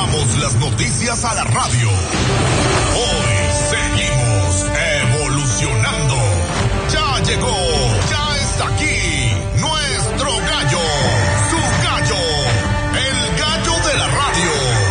llevamos las noticias a la radio. Hoy seguimos evolucionando. Ya llegó, ya está aquí, nuestro gallo, su gallo, el gallo de la radio.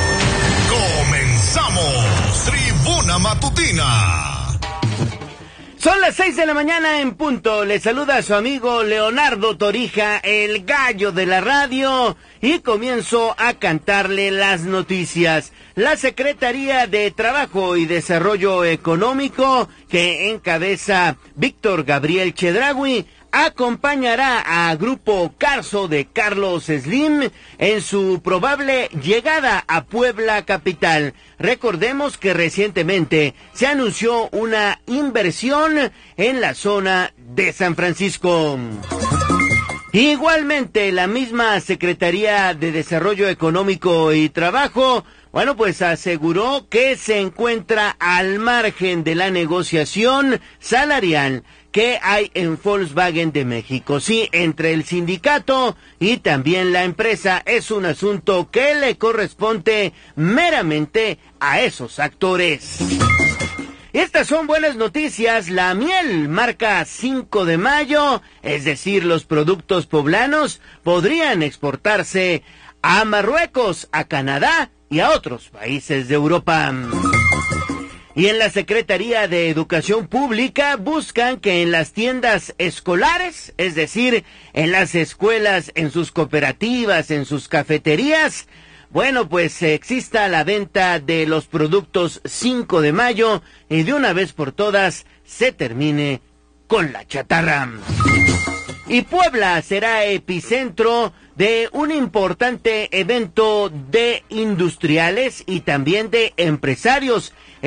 Comenzamos, Tribuna Matutina. Son las 6 de la mañana en punto. Le saluda a su amigo Leonardo Torija, el gallo de la radio, y comienzo a cantarle las noticias. La Secretaría de Trabajo y Desarrollo Económico, que encabeza Víctor Gabriel Chedraui, acompañará a Grupo Carso de Carlos Slim en su probable llegada a Puebla capital. Recordemos que recientemente se anunció una inversión en la zona de San Francisco. Igualmente, la misma Secretaría de Desarrollo Económico y Trabajo, pues aseguró que se encuentra al margen de la negociación salarial que hay en Volkswagen de México. Sí, entre el sindicato y también la empresa es un asunto que le corresponde meramente a esos actores. Estas son buenas noticias. La miel marca 5 de mayo, es decir, los productos poblanos podrían exportarse a Marruecos, a Canadá y a otros países de Europa. Y en la Secretaría de Educación Pública buscan que en las tiendas escolares, es decir, en las escuelas, en sus cooperativas, en sus cafeterías, exista la venta de los productos 5 de mayo y de una vez por todas se termine con la chatarra. Y Puebla será epicentro de un importante evento de industriales y también de empresarios.